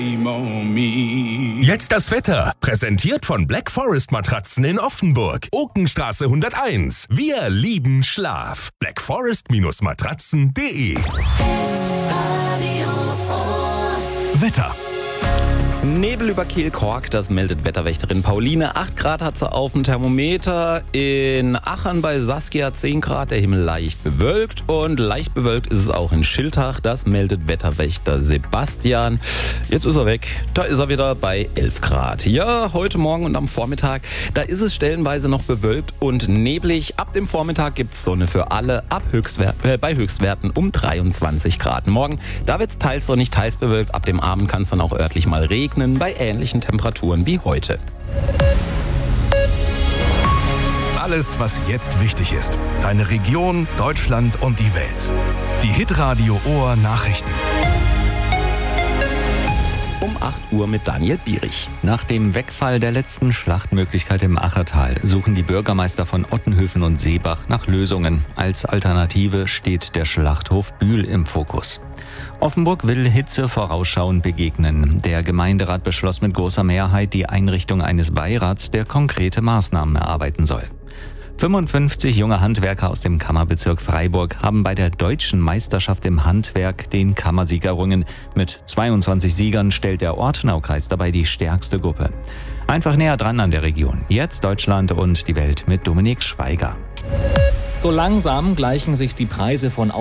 Jetzt das Wetter, präsentiert von Black Forest Matratzen in Offenburg, Okenstraße 101. Wir lieben Schlaf. blackforest-matratzen.de. Wetter. Nebel über Kiel-Kork, das meldet Wetterwächterin Pauline. 8 Grad hat sie auf dem Thermometer. In Aachen bei Saskia 10 Grad, der Himmel leicht bewölkt. Und leicht bewölkt ist es auch in Schiltach, das meldet Wetterwächter Sebastian. Jetzt ist er weg, da ist er wieder bei 11 Grad. Ja, heute Morgen und am Vormittag, da ist es stellenweise noch bewölkt und neblig. Ab dem Vormittag gibt es Sonne für alle, bei Höchstwerten um 23 Grad. Morgen, da wird es teils sonnig, teils bewölkt. Ab dem Abend kann es dann auch örtlich mal regnen. Bei ähnlichen Temperaturen wie heute. Alles, was jetzt wichtig ist. Deine Region, Deutschland und die Welt. Die Hitradio Ohr Nachrichten. Um 8 Uhr mit Daniel Bierich. Nach dem Wegfall der letzten Schlachtmöglichkeit im Achertal suchen die Bürgermeister von Ottenhöfen und Seebach nach Lösungen. Als Alternative steht der Schlachthof Bühl im Fokus. Offenburg will Hitze vorausschauend begegnen. Der Gemeinderat beschloss mit großer Mehrheit die Einrichtung eines Beirats, der konkrete Maßnahmen erarbeiten soll. 55 junge Handwerker aus dem Kammerbezirk Freiburg haben bei der Deutschen Meisterschaft im Handwerk den Kammersieg errungen. Mit 22 Siegern stellt der Ortenaukreis dabei die stärkste Gruppe. Einfach näher dran an der Region. Jetzt Deutschland und die Welt mit Dominik Schweiger. So langsam gleichen sich die Preise von